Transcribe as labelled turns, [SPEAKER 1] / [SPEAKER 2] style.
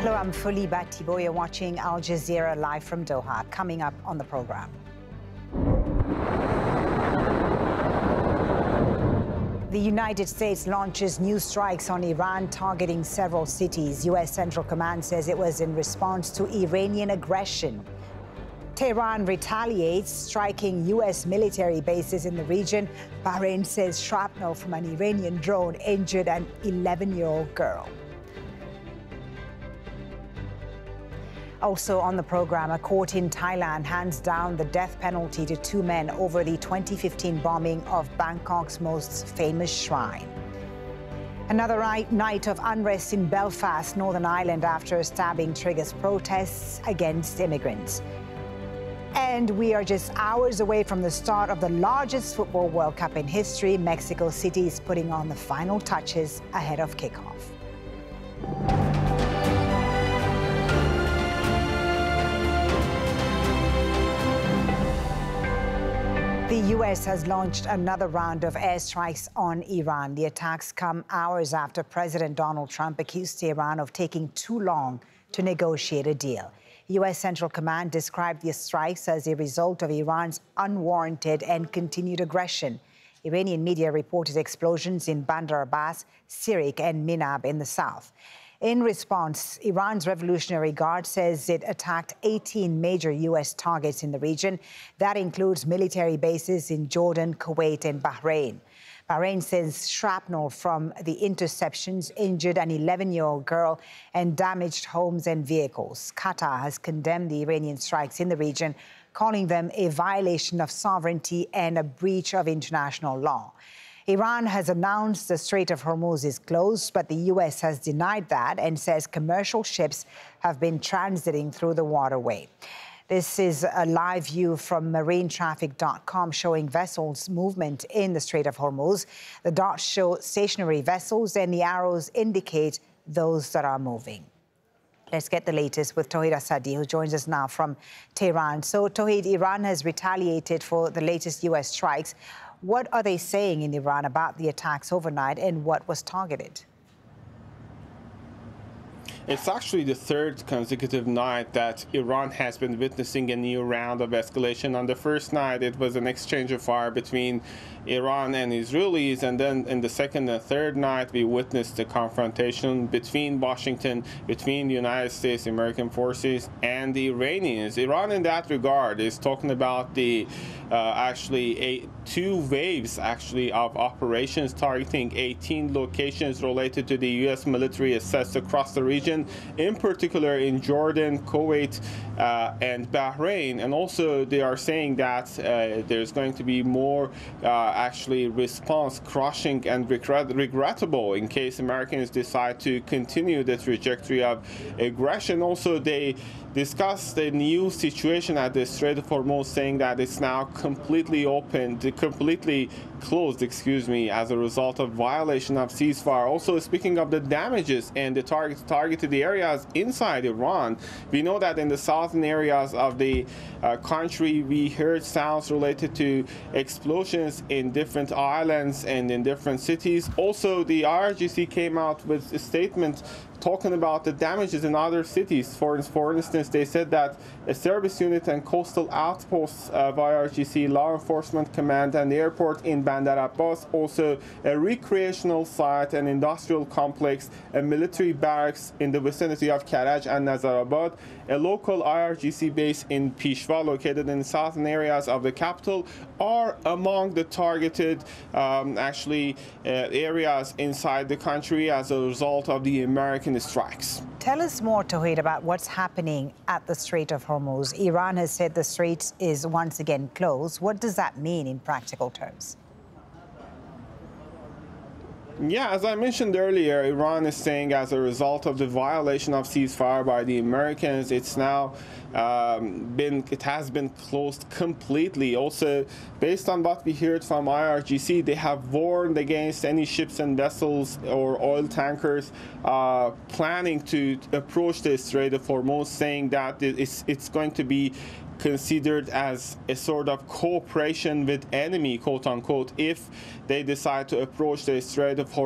[SPEAKER 1] Hello, I'm Fuliba Thibault. You're watching Al Jazeera live from Doha. Coming up on the program. The United States launches new strikes on Iran, targeting several cities. U.S. Central Command says it was in response to Iranian aggression. Tehran retaliates, striking U.S. military bases in the region. Bahrain says shrapnel from an Iranian drone injured an 11-year-old girl. Also on the program, a court in Thailand hands down the death penalty to 2 men over the 2015 bombing of Bangkok's most famous shrine. Another night of unrest in Belfast, Northern Ireland, after a stabbing triggers protests against immigrants. And we are just hours away from the start of the largest football World Cup in history. Mexico City is putting on the final touches ahead of kickoff. The U.S. has launched another round of airstrikes on Iran. The attacks come hours after President Donald Trump accused Tehran of taking too long to negotiate a deal. U.S. Central Command described the strikes as a result of Iran's unwarranted and continued aggression. Iranian media reported explosions in Bandar Abbas, Sirik, and Minab in the south. In response, Iran's Revolutionary Guard says it attacked 18 major U.S. targets in the region. That includes military bases in Jordan, Kuwait, and Bahrain. Bahrain says shrapnel from the interceptions injured an 11-year-old girl and damaged homes and vehicles. Qatar has condemned the Iranian strikes in the region, calling them a violation of sovereignty and a breach of international law. Iran has announced the Strait of Hormuz is closed, but the U.S. has denied that and says commercial ships have been transiting through the waterway. This is a live view from marinetraffic.com showing vessels' movement in the Strait of Hormuz. The dots show stationary vessels and the arrows indicate those that are moving. Let's get the latest with Tauhid Asadi, who joins us now from Tehran. So, Tauhid, Iran has retaliated for the latest U.S. strikes. What are they saying in Iran about the attacks overnight and what was targeted?
[SPEAKER 2] It's actually the third consecutive night that Iran has been witnessing a new round of escalation. On the first night, it was an exchange of fire between Iran and Israelis, and then in the second and third night, we witnessed a confrontation between Washington, between the United States, American forces, and the Iranians. Iran, in that regard, is talking about the two waves of operations targeting 18 locations related to the U.S. military assets across the region, in particular in Jordan, Kuwait, and Bahrain. And also they are saying that there's going to be more response crushing and regrettable in case Americans decide to continue the trajectory of aggression. Also, they discussed the new situation at the Strait of Hormuz, saying that it's now completely closed, as a result of violation of ceasefire. Also, speaking of the damages and the targeted areas inside Iran, we know that in the southern areas of the country, we heard sounds related to explosions in different islands and in different cities. Also, the IRGC came out with a statement talking about the damages in other cities. For instance, they said that a service unit and coastal outposts of IRGC, Law Enforcement Command, and the airport in Bandar Abbas, also a recreational site, an industrial complex, a military barracks in the vicinity of Karaj and Nazarabad, a local IRGC base in Peshwa, located in the southern areas of the capital, are among the targeted areas inside the country as a result of the American strikes.
[SPEAKER 1] Tell us more, Tauhid, about what's happening at the Strait of Hormuz. Iran has said the strait is once again closed. What does that mean in practical terms?
[SPEAKER 2] Yeah, as I mentioned earlier, Iran is saying as a result of the violation of ceasefire by the Americans, it's now it has been closed completely. Also, based on what we heard from IRGC, they have warned against any ships and vessels or oil tankers planning to approach the Strait of Hormuz, saying that it's going to be considered as a sort of cooperation with enemy, quote unquote, if they decide to approach the Strait of Hormuz.